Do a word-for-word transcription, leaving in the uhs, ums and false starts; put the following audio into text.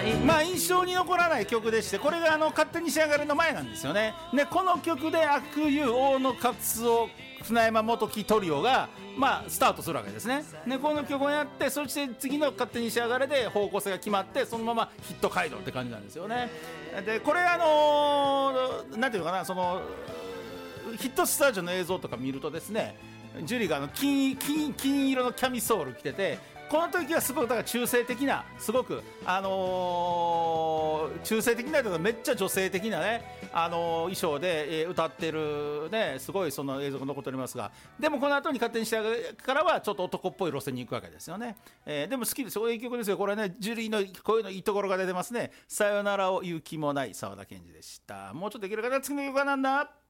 ないまあ印象に残らない曲でして、これがあの勝手に仕上がれの前なんですよね。でこの曲で阿久悠、大野勝夫、船山元樹トリオがまあスタートするわけですね。でこの曲をやって、そして次の勝手に仕上がれで方向性が決まって、そのままヒット街道って感じなんですよね。でこれあのー、なんていうのかな、そのヒットスタジオの映像とか見るとですね、ジュリーがあの 金, 金, 金色のキャミソール着てて、この時はすごくだから中性的な、すごくあのー、中性的なというかめっちゃ女性的なね、あのー、衣装で、えー、歌ってるね、すごいその映像が残っておりますが、でもこの後に勝手に仕上がれからはちょっと男っぽい路線に行くわけですよね。えー、でも好きです、そういう曲ですよこれね。ジュリーのこういうのいいところが出てますね。さよならを言う気もない沢田研二でした。もうちょっといけるかな、次の曲はなんだ。